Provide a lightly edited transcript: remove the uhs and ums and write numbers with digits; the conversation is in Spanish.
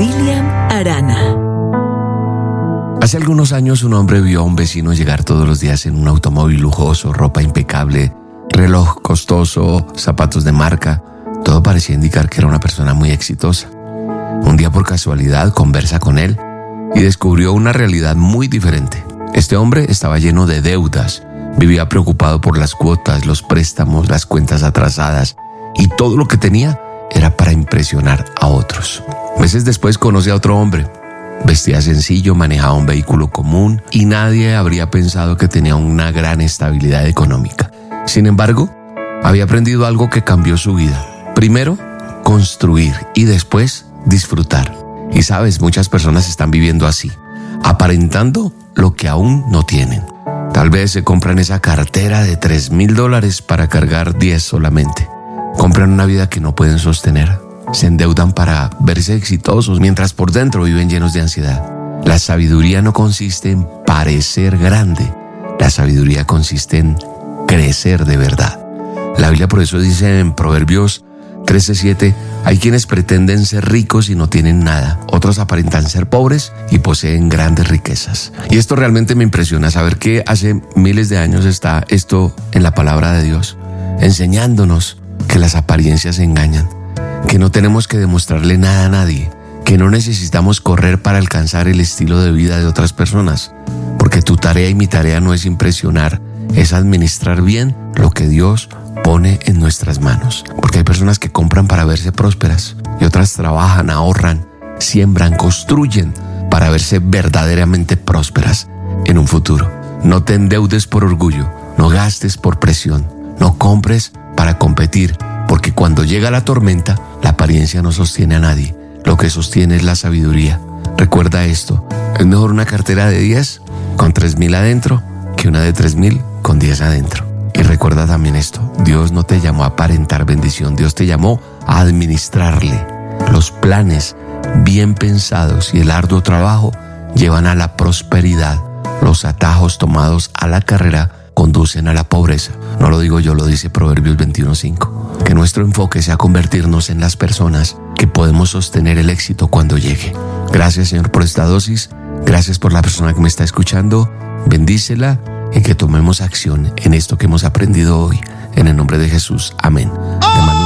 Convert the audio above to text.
William Arana. Hace algunos años un hombre vio a un vecino llegar todos los días en un automóvil lujoso, ropa impecable, reloj costoso, zapatos de marca. Todo parecía indicar que era una persona muy exitosa. Un día por casualidad conversa con él y descubrió una realidad muy diferente. Este hombre estaba lleno de deudas, vivía preocupado por las cuotas, los préstamos, las cuentas atrasadas y todo lo que tenía era para impresionar a otros. Meses después conoce a otro hombre. Vestía sencillo, manejaba un vehículo común y nadie habría pensado que tenía una gran estabilidad económica. Sin embargo, había aprendido algo que cambió su vida. Primero, construir y después disfrutar. Y sabes, muchas personas están viviendo así, aparentando lo que aún no tienen. Tal vez se compran esa cartera de $3,000 para cargar 10 solamente. Compran una vida que no pueden sostener. Se endeudan para verse exitosos, mientras por dentro viven llenos de ansiedad. La sabiduría no consiste en parecer grande. La sabiduría consiste en crecer de verdad. La Biblia por eso dice en Proverbios 13:7, hay quienes pretenden ser ricos y no tienen nada. Otros aparentan ser pobres y poseen grandes riquezas. Y esto realmente me impresiona, saber que hace miles de años está esto en la palabra de Dios, enseñándonos que las apariencias engañan, que no tenemos que demostrarle nada a nadie, que no necesitamos correr para alcanzar el estilo de vida de otras personas, porque tu tarea y mi tarea no es impresionar, es administrar bien lo que Dios pone en nuestras manos. Porque hay personas que compran para verse prósperas y otras trabajan, ahorran, siembran, construyen para verse verdaderamente prósperas en un futuro. No te endeudes por orgullo, no gastes por presión, no compres para competir, porque cuando llega la tormenta, la apariencia no sostiene a nadie. Lo que sostiene es la sabiduría. Recuerda esto, es mejor una cartera de 10 con 3,000 adentro que una de 3,000 con 10 adentro. Y recuerda también esto, Dios no te llamó a aparentar bendición, Dios te llamó a administrarle. Los planes bien pensados y el arduo trabajo llevan a la prosperidad. Los atajos tomados a la carrera conducen a la pobreza. No lo digo yo, lo dice Proverbios 21:5. Que nuestro enfoque sea convertirnos en las personas que podemos sostener el éxito cuando llegue. Gracias, Señor, por esta dosis. Gracias por la persona que me está escuchando. Bendícela y que tomemos acción en esto que hemos aprendido hoy. En el nombre de Jesús. Amén.